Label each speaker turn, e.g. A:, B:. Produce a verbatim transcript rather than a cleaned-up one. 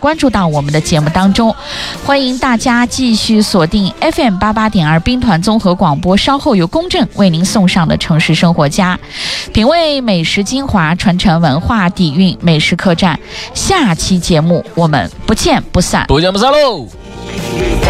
A: 关注到我们的节目当中。欢迎大家继续锁定 F M 八八点二兵团综合广播，稍后由公正为您送上的城市生活家，品味美食精华，传承文化底蕴，美食客栈。下期节目我们不见不散，
B: 不见不散喽。